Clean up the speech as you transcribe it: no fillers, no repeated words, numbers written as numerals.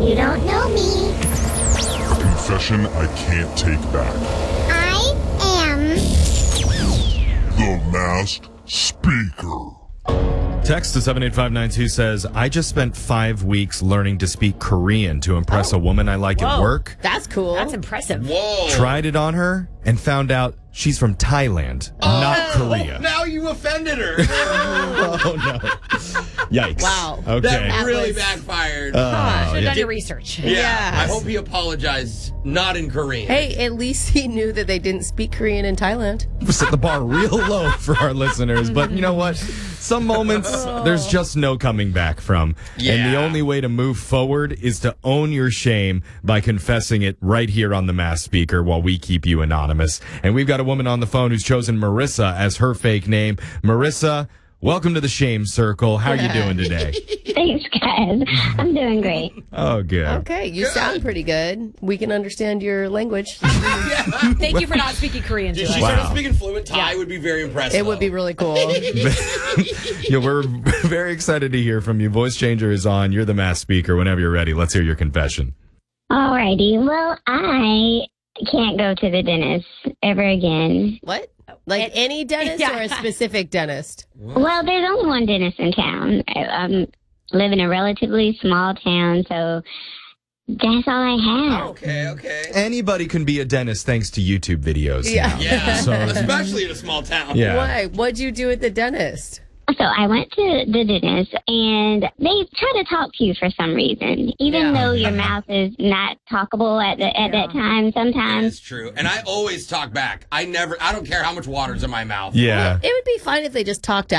You don't know me. Confession I can't take back. I am The Masked Speaker. Text to 78592 says, I just spent 5 weeks learning to speak Korean to impress a woman I like at work. That's cool. That's impressive. Whoa. Tried it on her and found out she's from Thailand, not Korea. Now you offended her. Oh, no. Yikes. Wow. Okay. That really was- backfired. Should have yeah. done your research. Yeah. I Yes. hope he apologized, not in Korean. Hey, at least he knew that they didn't speak Korean in Thailand. We set the bar real low for our listeners, but you know what? Some moments there's just no coming back from. And the Yeah. only way to move forward is to own your shame by confessing it right here on the Masked Speaker while we keep you anonymous. And we've got a woman on the phone who's chosen Marissa as her fake name. Marissa, welcome to the Shame Circle. How are you doing today? Thanks, guys. I'm doing great. Oh, good. Okay, you sound pretty good. We can understand your language. Thank you for not speaking Korean to If us. she started speaking fluent Thai, would be very impressive. It would be really cool. Yeah, we're very excited to hear from you. Voice Changer is on. You're the Masked Speaker. Whenever you're ready, let's hear your confession. Alrighty. Well, I can't go to the dentist ever again. What? Like any dentist Yeah. or a specific dentist? Well, there's only one dentist in town. I live in a relatively small town, so that's all I have. Okay. Anybody can be a dentist thanks to YouTube videos. Yeah. now. Yeah, So- especially in a small town. Yeah. Why? What'd you do at the dentist? So I went to the dentist, and they try to talk to you for some reason, even though your mouth is not talkable at that time. Sometimes That's true. And I always talk back. I don't care how much water's in my mouth. Yeah. It would be fine if they just talked